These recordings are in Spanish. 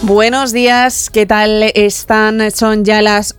Buenos días, ¿qué tal están? Son ya las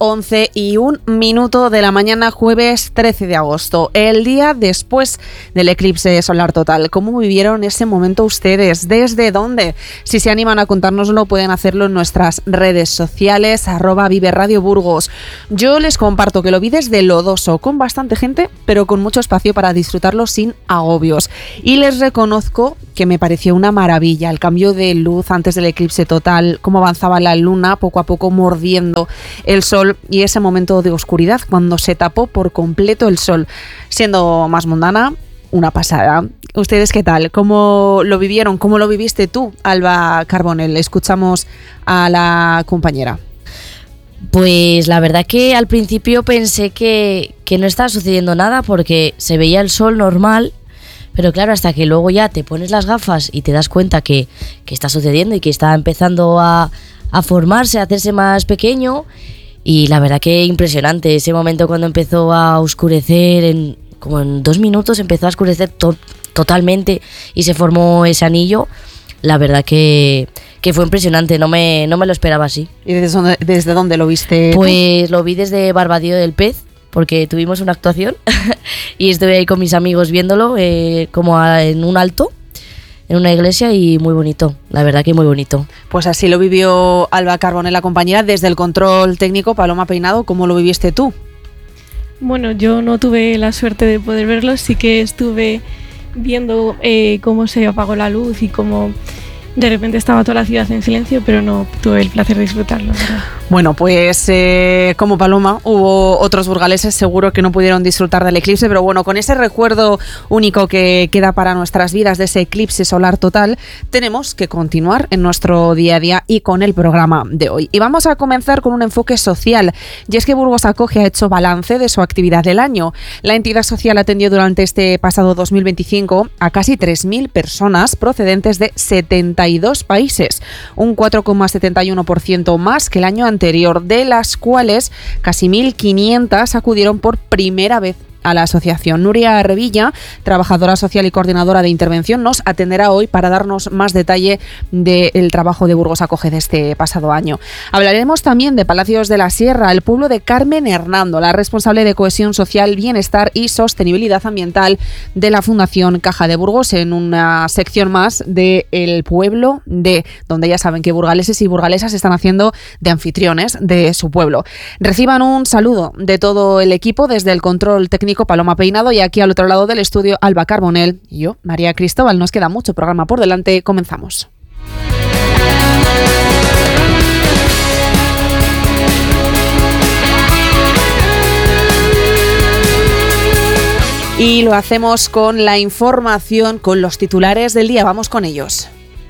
11:01 de la mañana, jueves 13 de agosto, el día después del eclipse solar total. ¿Cómo vivieron ese momento ustedes? ¿Desde dónde? Si se animan a contárnoslo, pueden hacerlo en nuestras redes sociales, @ViveRadioBurgos. Yo les comparto que lo vi desde Lodoso, con bastante gente, pero con mucho espacio para disfrutarlo sin agobios. Y les reconozco que me pareció una maravilla el cambio de luz antes del eclipse total, cómo avanzaba la luna poco a poco mordiendo el sol y ese momento de oscuridad cuando se tapó por completo el sol. Siendo más mundana, una pasada. ¿Ustedes qué tal? ¿Cómo lo vivieron? ¿Cómo lo viviste tú, Alba Carbonell? Escuchamos a la compañera. Pues la verdad que al principio pensé que no estaba sucediendo nada porque se veía el sol normal. Pero claro, hasta que luego ya te pones las gafas y te das cuenta que está sucediendo y que está empezando a formarse, a hacerse más pequeño. Y la verdad que impresionante ese momento cuando empezó a oscurecer, como en 2 minutos empezó a oscurecer totalmente y se formó ese anillo. La verdad que fue impresionante, no me lo esperaba así. ¿Y desde dónde lo viste? Pues lo vi desde Barbadillo del Pez, porque tuvimos una actuación y estuve ahí con mis amigos viéndolo como en un alto, en una iglesia, y muy bonito, la verdad que muy bonito. Pues así lo vivió Alba Carbonell, la compañera. Desde el control técnico, Paloma Peinado, ¿cómo lo viviste tú? Bueno, yo no tuve la suerte de poder verlo, sí que estuve viendo cómo se apagó la luz y cómo de repente estaba toda la ciudad en silencio, pero no tuve el placer de disfrutarlo, ¿verdad? Bueno, pues como Paloma, hubo otros burgaleses seguro que no pudieron disfrutar del eclipse, pero bueno, con ese recuerdo único que queda para nuestras vidas de ese eclipse solar total, tenemos que continuar en nuestro día a día y con el programa de hoy. Y vamos a comenzar con un enfoque social, y es que Burgos Acoge ha hecho balance de su actividad del año. La entidad social atendió durante este pasado 2025 a casi 3.000 personas procedentes de 72 países, un 4,71% más que el año anterior, de las cuales casi 1.500 acudieron por primera vez a la asociación. Nuria Revilla, trabajadora social y coordinadora de intervención, nos atenderá hoy para darnos más detalle del trabajo de Burgos Acoge de este pasado año. Hablaremos también de Palacios de la Sierra, el pueblo de Carmen Hernando, la responsable de cohesión social, bienestar y sostenibilidad ambiental de la Fundación Caja de Burgos, en una sección más de El Pueblo de, donde ya saben que burgaleses y burgalesas están haciendo de anfitriones de su pueblo. Reciban un saludo de todo el equipo desde el control técnico, Paloma Peinado, y aquí al otro lado del estudio, Alba Carbonell y yo, María Cristóbal. Nos queda mucho programa por delante. Comenzamos. Y lo hacemos con la información, con los titulares del día. Vamos con ellos.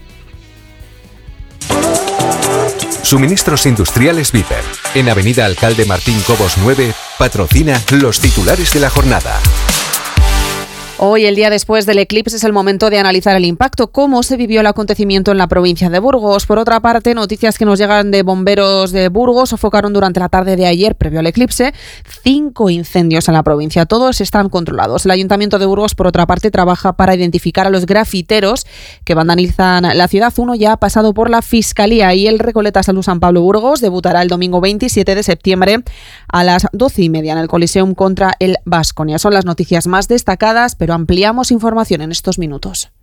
Suministros Industriales Viper, en Avenida Alcalde Martín Cobos 9, patrocina los titulares de la jornada. Hoy, el día después del eclipse, es el momento de analizar el impacto, cómo se vivió el acontecimiento en la provincia de Burgos. Por otra parte, noticias que nos llegan de bomberos de Burgos: sofocaron durante la tarde de ayer, previo al eclipse, 5 incendios en la provincia. Todos están controlados. El Ayuntamiento de Burgos, por otra parte, trabaja para identificar a los grafiteros que vandalizan la ciudad. Uno ya ha pasado por la Fiscalía, y el Recoleta Salud San Pablo Burgos debutará el domingo 27 de septiembre a las 12:30 en el Coliseum contra el Baskonia. Son las noticias más destacadas, pero ampliamos información en estos minutos.